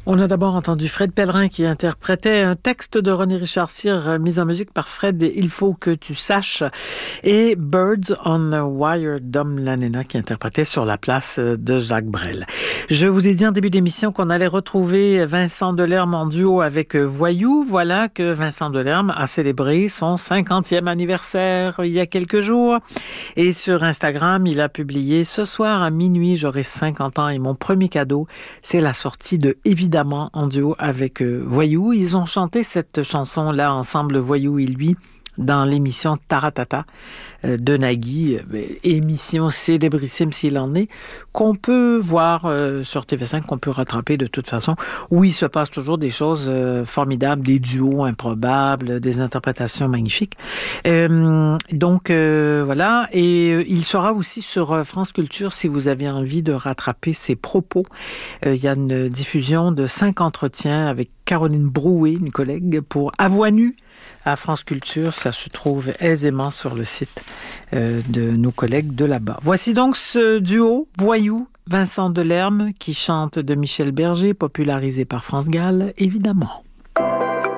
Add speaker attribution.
Speaker 1: On a d'abord entendu Fred Pellerin qui interprétait un texte de René Richard Cyr mis en musique par Fred, Il faut que tu saches, et Birds on a Wire d'Om Lanena qui interprétait Sur la place de Jacques Brel. Je vous ai dit en début d'émission qu'on allait retrouver Vincent Delerme en duo avec Voyou. Voilà que Vincent Delerme a célébré son 50e anniversaire il y a quelques jours. Et sur Instagram, il a publié « Ce soir à minuit, j'aurai 50 ans et mon premier cadeau, c'est la sortie de Évidemment en duo avec Voyou. » Ils ont chanté cette chanson-là ensemble, Voyou et lui, dans l'émission Taratata de Nagui, émission célébrissime s'il en est, qu'on peut voir sur TV5, qu'on peut rattraper de toute façon, où il se passe toujours des choses formidables, des duos improbables, des interprétations magnifiques. Donc voilà, et il sera aussi sur France Culture si vous avez envie de rattraper ses propos. Il y a une diffusion de 5 entretiens avec Caroline Brouet, une collègue, pour À Voix nue à France Culture. Ça se trouve aisément sur le site de nos collègues de là-bas. Voici donc ce duo, Voyou, Vincent Delerme, qui chante de Michel Berger, popularisé par France Gall, évidemment.